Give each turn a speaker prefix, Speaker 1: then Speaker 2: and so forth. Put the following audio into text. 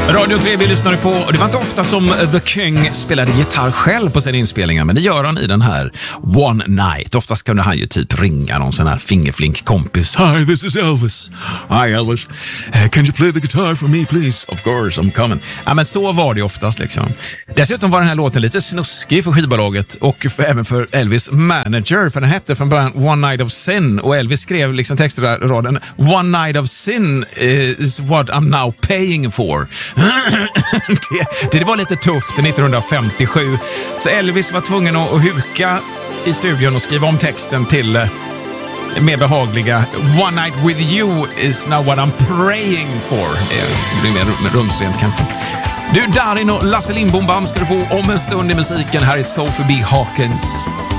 Speaker 1: Radio 3 vi lyssnade på, och det var inte ofta som The King spelade gitarr själv på sina inspelningar, men det gör han i den här One Night. Oftast kunde han ju typ ringa någon sån här fingerflink-kompis. Hi, this is Elvis. Hi Elvis. Can you play the guitar for me please? Of course, I'm coming. Ja, men så var det oftast liksom. Dessutom var den här låten lite snuskig för skivbolaget och även för Elvis manager, för den hette från början One Night of Sin, och Elvis skrev liksom textraden One Night of Sin is what I'm now paying for. det var lite tufft 1957, så Elvis var tvungen att huka i studion och skriva om texten till mer behagliga One Night with you is now what I'm praying for. Det blir mer rumsrent kanske. Du, Darin och Lasse Lindbom ska du få om en stund i musiken. Här är Sophie B. Hawkins.